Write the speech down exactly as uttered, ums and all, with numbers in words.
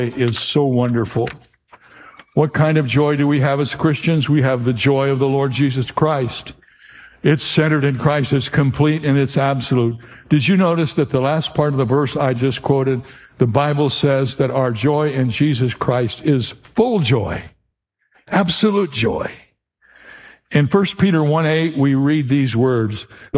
is so wonderful. What kind of joy do we have as Christians? We have the joy of the Lord Jesus Christ. It's centered in Christ. It's complete and it's absolute. Did you notice that the last part of the verse I just quoted, the Bible says that our joy in Jesus Christ is full joy, absolute joy. In First Peter one eight, we read these words,